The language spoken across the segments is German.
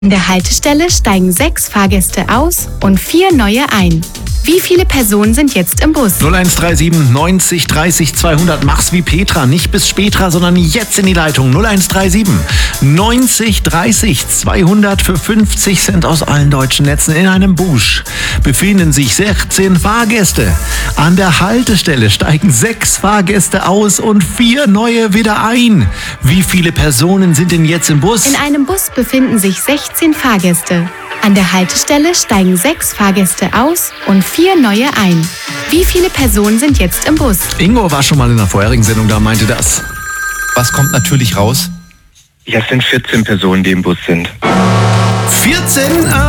An der Haltestelle steigen 6 Fahrgäste aus und 4 neue ein. Wie viele Personen sind jetzt im Bus? 0137 90 30 200. Mach's wie Petra, nicht bis später, sondern jetzt in die Leitung. 0137 90 30 200 für 50 Cent aus allen deutschen Netzen. In einem Bus befinden sich 16 Fahrgäste. An der Haltestelle steigen 6 Fahrgäste aus und 4 neue wieder ein. Wie viele Personen sind denn jetzt im Bus? In einem Bus befinden sich 16 Fahrgäste. An der Haltestelle steigen 6 Fahrgäste aus und 4 neue ein. Wie viele Personen sind jetzt im Bus? Ingo war schon mal in der vorherigen Sendung da, meinte das. Was kommt natürlich raus? Ja, es sind 14 Personen, die im Bus sind. 14?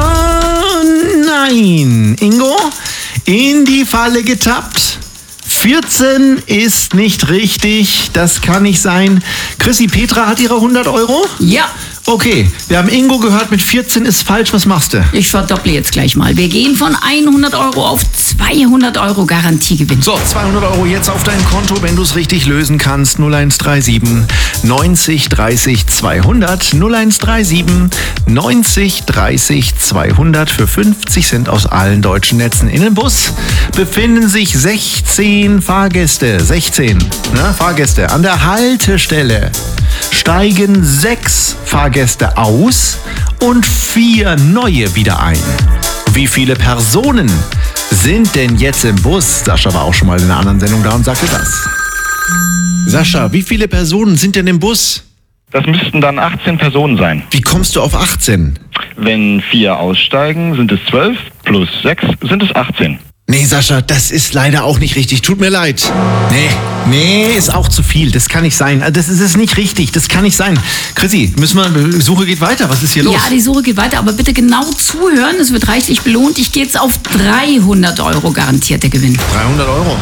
Nein. Ingo, in die Falle getappt. 14 ist nicht richtig, das kann nicht sein. Chrissy, Petra hat ihre 100 Euro? Ja. Okay, wir haben Ingo gehört, mit 14 ist falsch. Was machst du? Ich verdopple jetzt gleich mal. Wir gehen von 100 Euro auf 200 Euro Garantiegewinn. So, 200 Euro jetzt auf dein Konto, wenn du es richtig lösen kannst. 0137 90 30 200. 0137 90 30 200 für 50 Cent aus allen deutschen Netzen. In dem Bus befinden sich 16 Fahrgäste. 16 Fahrgäste. An der Haltestelle steigen 6 Fahrgäste aus und 4 neue wieder ein. Wie viele Personen sind denn jetzt im Bus? Sascha war auch schon mal in einer anderen Sendung da und sagte das. Sascha, wie viele Personen sind denn im Bus? Das müssten dann 18 Personen sein. Wie kommst du auf 18? Wenn 4 aussteigen, sind es 12, plus 6 sind es 18. Nee, Sascha, das ist leider auch nicht richtig. Tut mir leid. Nee, ist auch zu viel. Das kann nicht sein. Das ist nicht richtig. Das kann nicht sein. Chrissy, Suche geht weiter. Was ist hier los? Ja, die Suche geht weiter, aber bitte genau zuhören. Es wird reichlich belohnt. Ich gehe jetzt auf 300 Euro garantierter Gewinn. 300 Euro.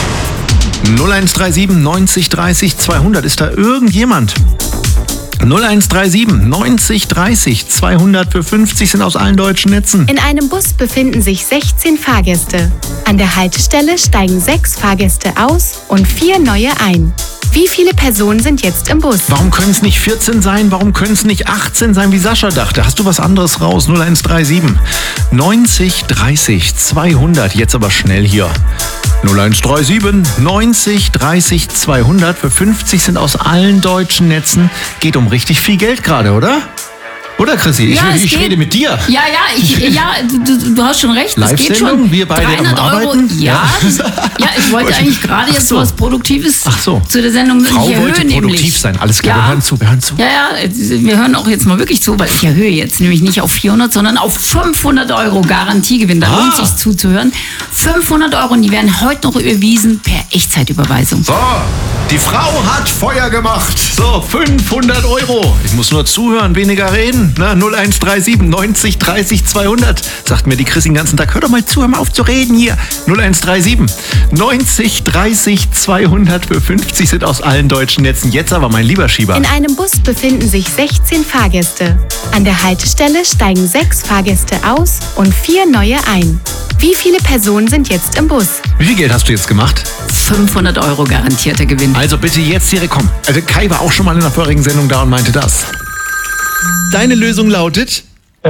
0137 90 30 200. Ist da irgendjemand? 0137 90 30 200 für 50 sind aus allen deutschen Netzen. In einem Bus befinden sich 16 Fahrgäste. An der Haltestelle steigen 6 Fahrgäste aus und 4 neue ein. Wie viele Personen sind jetzt im Bus? Warum können es nicht 14 sein? Warum können es nicht 18 sein, wie Sascha dachte? Hast du was anderes raus? 0137 90 30 200. Jetzt aber schnell hier. 0137 90 30 200 für 50 sind aus allen deutschen Netzen. Geht um richtig viel Geld gerade, oder? Oder, Chrissy? Ja, ich rede mit dir. Ja, du hast schon recht. Das geht schon. Wir beide 300 am Arbeiten? Euro. Ja, ich wollte eigentlich gerade jetzt was Produktives zu der Sendung. Frau ich wollte erhöhe produktiv nämlich sein. Alles klar, ja. wir hören zu. Ja, wir hören auch jetzt mal wirklich zu, weil ich erhöhe jetzt nämlich nicht auf 400, sondern auf 500 Euro Garantiegewinn. Da lohnt sich zuzuhören. 500 Euro und die werden heute noch überwiesen per Echtzeitüberweisung. So, die Frau hat Feuer gemacht. So, 500 Euro. Ich muss nur zuhören, weniger reden. 0137 90 30 200. Sagt mir die Chrissy den ganzen Tag, hör doch mal zu, hör mal auf zu reden hier. 0137 90 30 200 für 50 sind aus allen deutschen Netzen. Jetzt aber mein lieber Schieber. In einem Bus befinden sich 16 Fahrgäste. An der Haltestelle steigen 6 Fahrgäste aus und 4 neue ein. Wie viele Personen sind jetzt im Bus? Wie viel Geld hast du jetzt gemacht? 500 Euro garantierter Gewinn. Also bitte jetzt direkt kommen. Also Kai war auch schon mal in der vorigen Sendung da und meinte das. Deine Lösung lautet?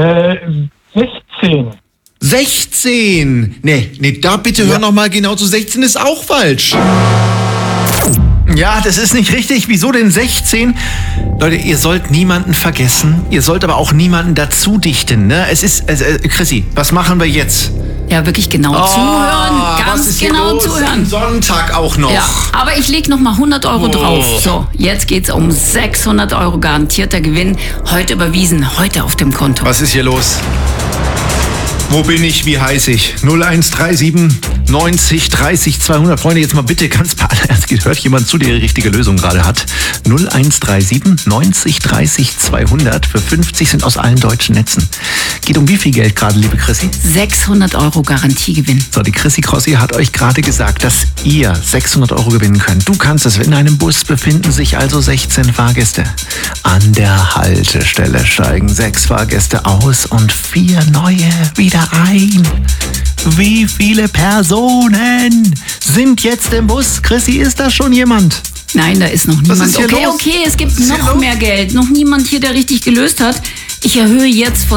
16. 16! Nee, da bitte hör noch mal genau zu. 16 ist auch falsch. Ja, das ist nicht richtig. Wieso denn 16? Leute, ihr sollt niemanden vergessen. Ihr sollt aber auch niemanden dazu dichten. Ne? Chrissy, was machen wir jetzt? Ja, wirklich genau zuhören. Ganz genau zuhören. Sonntag auch noch. Ja, aber ich lege noch mal 100 Euro drauf. So, jetzt geht's um 600 Euro garantierter Gewinn. Heute überwiesen, heute auf dem Konto. Was ist hier los? Wo bin ich? Wie heiß ich? 0137 90 30 200. Freunde, jetzt mal bitte ganz hört jemand zu, der die richtige Lösung gerade hat. 0137 90 30 200 für 50 sind aus allen deutschen Netzen. Geht um wie viel Geld gerade, liebe Chrissy? 600 Euro Garantiegewinn. So, die Chrissy Crossi hat euch gerade gesagt, dass ihr 600 Euro gewinnen könnt. Du kannst es. In einem Bus befinden sich also 16 Fahrgäste. An der Haltestelle steigen 6 Fahrgäste aus und 4 neue wieder ein. Wie viele Personen sind jetzt im Bus? Chrissy, ist da schon jemand? Nein, da ist noch niemand. Was ist hier los? Okay, es gibt noch mehr Geld. Noch niemand hier, der richtig gelöst hat. Ich erhöhe jetzt von